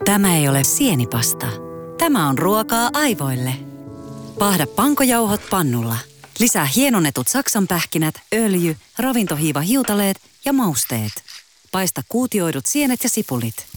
Tämä ei ole sienipasta. Tämä on ruokaa aivoille. Paahda pankojauhot pannulla. Lisää hienonnetut saksanpähkinät, öljy, ravintohiiva hiutaleet ja mausteet. Paista kuutioidut sienet ja sipulit.